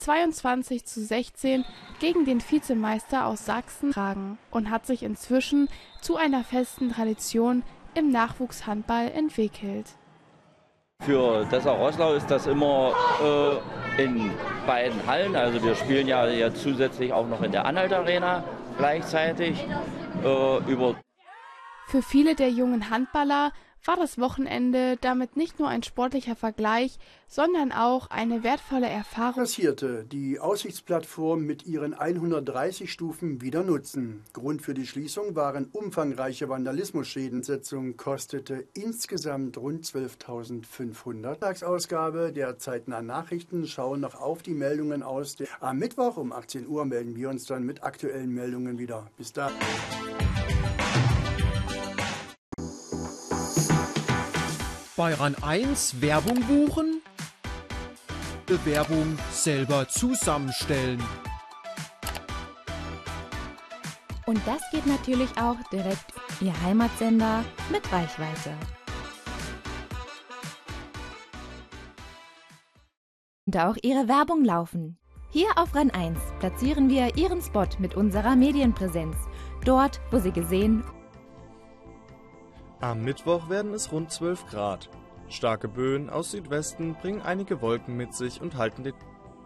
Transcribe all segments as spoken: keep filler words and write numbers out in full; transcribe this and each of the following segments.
zweiundzwanzig zu sechzehn gegen den Vizemeister aus Sachsen getragen und hat sich inzwischen zu einer festen Tradition im Nachwuchshandball entwickelt. Für Dessau-Roßlau ist das immer äh, in beiden Hallen. Also wir spielen ja, ja zusätzlich auch noch in der Anhalt-Arena gleichzeitig. Äh, über Für viele der jungen Handballer war das Wochenende damit nicht nur ein sportlicher Vergleich, sondern auch eine wertvolle Erfahrung. Passierte, die Aussichtsplattform mit ihren hundertdreißig Stufen wieder nutzen. Grund für die Schließung waren umfangreiche Vandalismusschäden. Die Sitzung kostete insgesamt rund zwölftausendfünfhundert. Tagesausgabe der zeitnahen Nachrichten schauen noch auf die Meldungen aus. Am Mittwoch um achtzehn Uhr melden wir uns dann mit aktuellen Meldungen wieder. Bis dahin. Bei RAN eins Werbung buchen? Werbung selber zusammenstellen. Und das geht natürlich auch direkt Ihr Heimatsender mit Reichweite. Und auch Ihre Werbung laufen. Hier auf RAN eins platzieren wir Ihren Spot mit unserer Medienpräsenz. Dort, wo Sie gesehen. Am Mittwoch werden es rund zwölf Grad. Starke Böen aus Südwesten bringen einige Wolken mit sich und halten den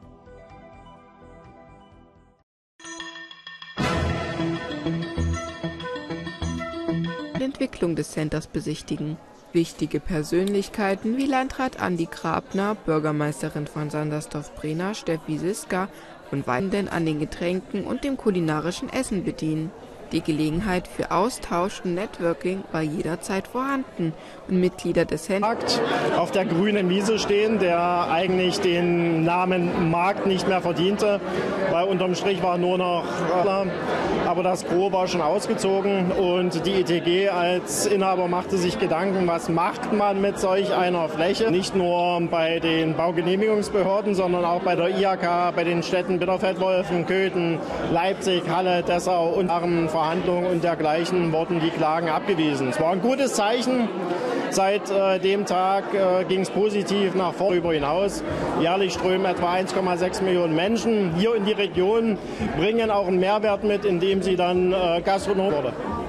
Die Entwicklung des Centers besichtigen. Wichtige Persönlichkeiten wie Landrat Andi Grabner, Bürgermeisterin von Sandersdorf-Brena Steffi Siska und Weiden an den Getränken und dem kulinarischen Essen bedienen. Die Gelegenheit für Austausch und Networking war jederzeit vorhanden und Mitglieder des Centers auf der grünen Wiese stehen, der eigentlich den Namen Markt nicht mehr verdiente, weil unterm Strich war nur noch, aber das Gros war schon ausgezogen und die I T G als Inhaber machte sich Gedanken, was macht man mit solch einer Fläche? Nicht nur bei den Baugenehmigungsbehörden, sondern auch bei der I H K, bei den Städten Bitterfeld-Wolfen, Köthen, Leipzig, Halle, Dessau und Aachen. Verhandlungen und dergleichen wurden die Klagen abgewiesen. Es war ein gutes Zeichen. Seit äh, dem Tag äh, ging es positiv nach vorüber hinaus. Jährlich strömen etwa eins Komma sechs Millionen Menschen hier in die Region, bringen auch einen Mehrwert mit, indem sie dann äh, Gastronom wurden.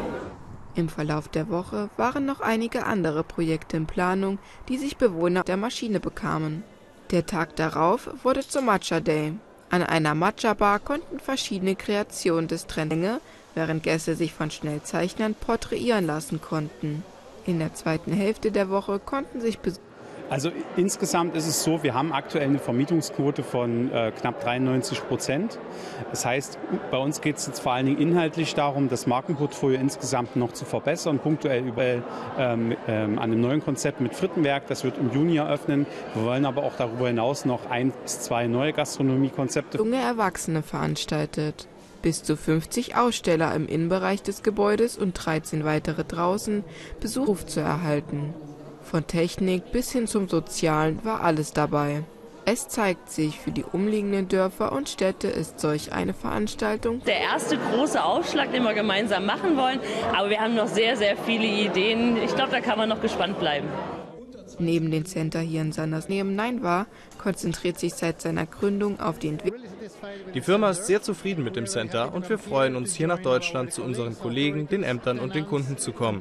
Im Verlauf der Woche waren noch einige andere Projekte in Planung, die sich Bewohner der Maschine bekamen. Der Tag darauf wurde zum Matcha Day. An einer Matcha-Bar konnten verschiedene Kreationen des Trends, während Gäste sich von Schnellzeichnern porträtieren lassen konnten. In der zweiten Hälfte der Woche konnten sich Besucher Also insgesamt ist es so, wir haben aktuell eine Vermietungsquote von äh, knapp dreiundneunzig Prozent. Das heißt, bei uns geht es jetzt vor allen Dingen inhaltlich darum, das Markenportfolio insgesamt noch zu verbessern, punktuell überall ähm, ähm, an einem neuen Konzept mit Frittenwerk. Das wird im Juni eröffnen. Wir wollen aber auch darüber hinaus noch ein bis zwei neue Gastronomiekonzepte. Junge Erwachsene veranstaltet. Bis zu fünfzig Aussteller im Innenbereich des Gebäudes und dreizehn weitere draußen Besuch zu erhalten. Von Technik bis hin zum Sozialen war alles dabei. Es zeigt sich, für die umliegenden Dörfer und Städte ist solch eine Veranstaltung der erste große Aufschlag, den wir gemeinsam machen wollen. Aber wir haben noch sehr, sehr viele Ideen. Ich glaube, da kann man noch gespannt bleiben. Neben dem Center hier in Sanders Nähe im Nein-War konzentriert sich seit seiner Gründung auf die Entwicklung. Die Firma ist sehr zufrieden mit dem Center und wir freuen uns, hier nach Deutschland zu unseren Kollegen, den Ämtern und den Kunden zu kommen.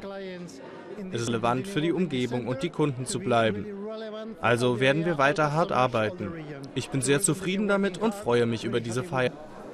Es ist relevant für die Umgebung und die Kunden zu bleiben. Also werden wir weiter hart arbeiten. Ich bin sehr zufrieden damit und freue mich über diese Feier.